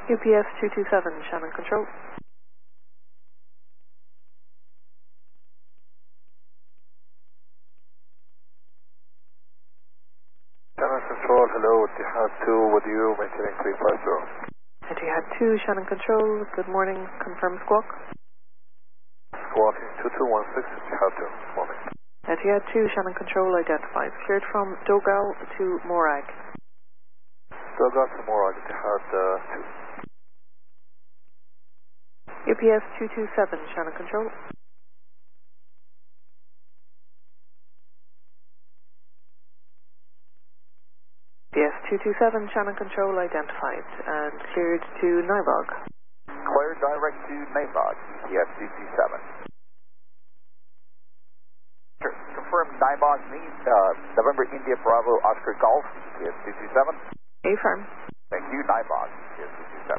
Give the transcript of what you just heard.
UPS 227, Shannon Control. Shannon Control, hello, Etihad 2, with you, maintaining 350. Etihad 2, Shannon Control, good morning, confirm squawk. Squawking 2216, Etihad 2, morning. Etihad 2, Shannon Control identified. Cleared from Dogal to Morag. Dogal to Morag, Etihad 2. UPS 227, Shannon Control. UPS 227, Shannon Control identified and cleared to Nybog. Cleared direct to Nybog, UPS 227. Confirm Nybog means November India Bravo Oscar Golf, UPS 227. A firm. Thank you, Nybog, UPS 227.